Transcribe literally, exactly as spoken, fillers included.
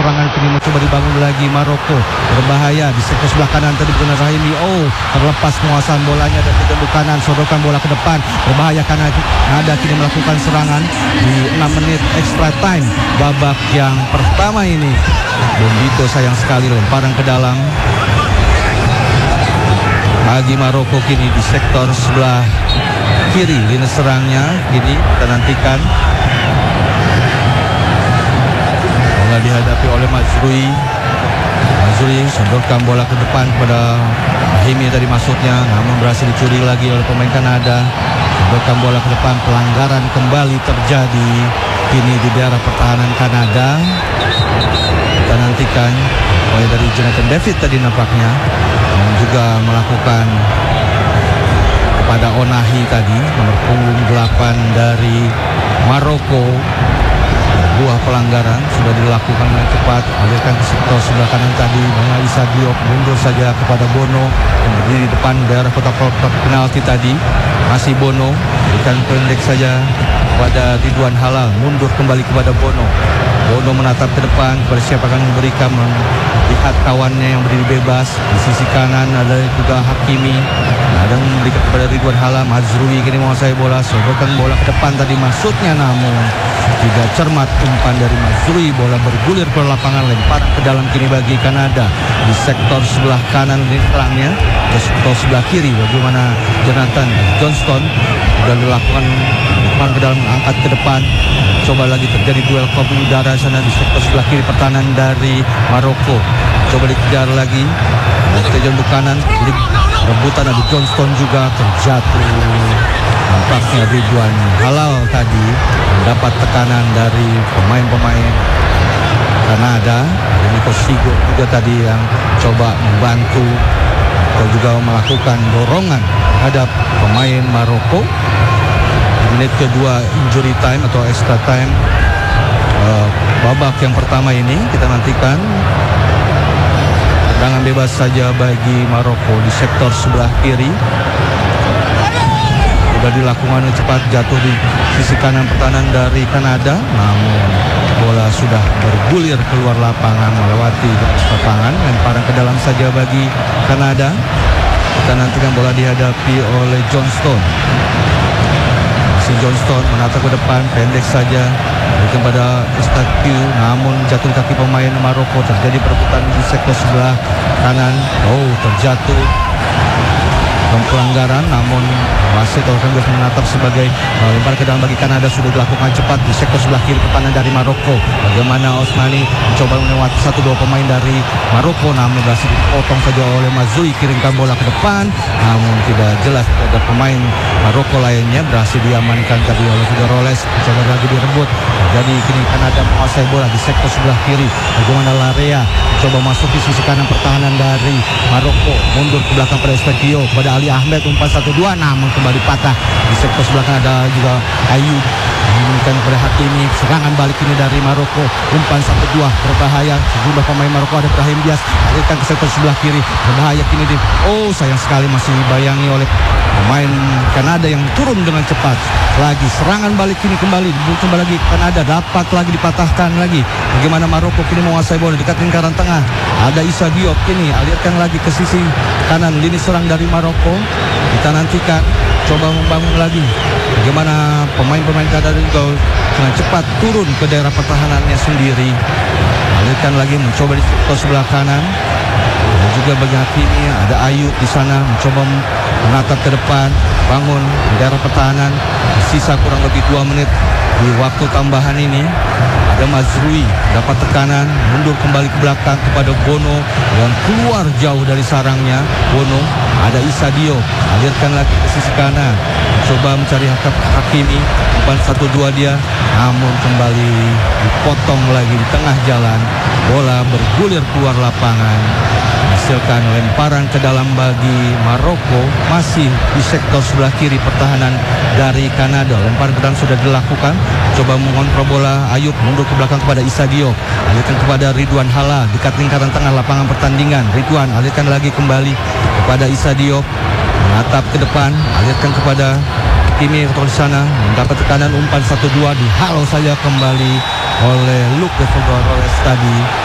serangan kini mencoba dibangun lagi Maroko. Berbahaya di sektor sebelah kanan tadi benar Rahimi. Oh, terlepas penguasaan bolanya dan di kanan, sodorkan bola ke depan. Berbahaya karena Kanada kini melakukan serangan di enam menit extra time babak yang pertama ini. Bombito sayang sekali lemparan ke dalam bagi Maroko kini di sektor sebelah kiri lini serangnya. Kini kita nantikan bola dihadapi oleh Mazrui. Mazrui sodorkan bola ke depan kepada Rahimi tadi masuknya, namun berhasil dicuri lagi oleh pemain Kanada. Sodorkan bola ke depan, pelanggaran kembali terjadi kini di daerah pertahanan Kanada. Kita nantikan oleh dari Jonathan David tadi nampaknya yang juga melakukan kepada Onahi tadi, nomor punggung delapan dari Maroko. Buah pelanggaran sudah dilakukan dengan cepat, alirkan ke sektor sebelah kanan tadi. Bang Issa Diop mundur saja kepada Bono yang berdiri di depan daerah kotak penalti tadi. Masih Bono, berikan pendek saja kepada Ridwan Halal, mundur kembali kepada Bono. Bono menatap ke depan kepada siapa akan memberikan, melihat kawannya yang berdiri bebas. Di sisi kanan ada juga Hakimi, ada memberikan kepada Ridwan Halal. Mazrui kini menguasai bola, sodorkan bola ke depan tadi masuknya, namun tidak cermat umpan dari Mazrui. Bola bergulir ke lapangan, lemparan ke dalam kini bagi Kanada di sektor sebelah kanan serangnya. Ke sektor sebelah kiri bagaimana Jonathan Johnston sudah dilakukan umpan ke dalam, angkat ke depan. Coba lagi terjadi duel kopling udara sana di sektor sebelah kiri pertahanan dari Maroko. Coba dikejar lagi, terjun ke kanan, jadi rebutan ada Johnston juga terjatuh. Nampaknya Ridwan Halal tadi mendapat tekanan dari pemain-pemain Kanada. Ada Nico Sigo juga tadi yang coba membantu atau juga melakukan dorongan terhadap pemain Maroko. Menit kedua injury time atau extra time uh, babak yang pertama ini kita nantikan. Tendangan bebas saja bagi Maroko di sektor sebelah kiri. Sudah dilakukan cepat, jatuh di sisi kanan pertahanan dari Kanada, namun bola sudah bergulir keluar lapangan melewati garis lapangan. Lemparan ke dalam saja bagi Kanada. Kita nantikan bola dihadapi oleh Johnston. Si Johnston menatap ke depan, pendek saja kepada Estatiu, namun jatuh di kaki pemain Maroko. Terjadi perebutan di sektor sebelah kanan. Oh, terjatuh pelanggaran, namun wasit akan menatap sebagai uh, lempar ke dalam bagi Kanada. Sudah dilakukan cepat di sektor sebelah kiri pertahanan dari Maroko. Bagaimana Osmani mencoba melewati satu dua pemain dari Maroko, namun berhasil dipotong saja oleh Mazrui. Kirimkan bola ke depan, namun tidak jelas ada pemain Maroko lainnya. Berhasil diamankan tadi oleh Figueroles. Mencoba lagi direbut. Jadi kini Kanada menguasai bola di sektor sebelah kiri. Bagaimana Larea mencoba masuk di sisi kanan pertahanan dari Maroko, mundur ke belakang pada Estadio, pada Ali Ahmed, umpan satu dua, namun kembali patah. Di sektor sebelah kanan ada juga Ayu menginginkan kepada Hakimi. Serangan balik ini dari Maroko, umpan satu dua berbahaya. Sejumlah pemain Maroko ada Brahim Diaz, alirkan ke sektor sebelah kiri, berbahaya kini di, oh sayang sekali masih dibayangi oleh pemain Kanada yang turun dengan cepat. Lagi serangan balik kini kembali, coba lagi Kanada dapat lagi dipatahkan lagi. Bagaimana Maroko kini menguasai bola dekat lingkaran tengah. Ada Issa Diop kini alirkan lagi ke sisi kanan lini serang dari Maroko. Kita nantikan coba membangun lagi. Bagaimana pemain-pemain Kanada juga dengan cepat turun ke daerah pertahanannya sendiri. Alirkan lagi mencoba di sektor sebelah kanan. Dan juga bagi Hakimi ada Ayu di sana mencoba menatap ke depan, bangun di daerah pertahanan. Sisa kurang lebih dua menit di waktu tambahan ini. Ada Mazrui dapat tekanan, mundur kembali ke belakang kepada Bono yang keluar jauh dari sarangnya. Bono, ada Issa Diop, alirkan lagi ke sisi kanan, coba mencari Hakimi, umpan satu dua dia, namun kembali dipotong lagi di tengah jalan. Bola bergulir keluar lapangan, menghasilkan lemparan ke dalam bagi Maroko. Masih di sektor sebelah kiri pertahanan dari Kanada. Lemparan ke dalam sudah dilakukan, coba mengontrol bola. Ayub mundur ke belakang kepada Issa Diop, alirkan kepada Ridwan Halal dekat lingkaran tengah lapangan pertandingan. Ridwan alirkan lagi kembali kepada Issa Diop, menatap ke depan, alirkan kepada Kimi di sana, mendapat tekanan, umpan satu dua dihalau saja kembali oleh Luke Figueroles tadi.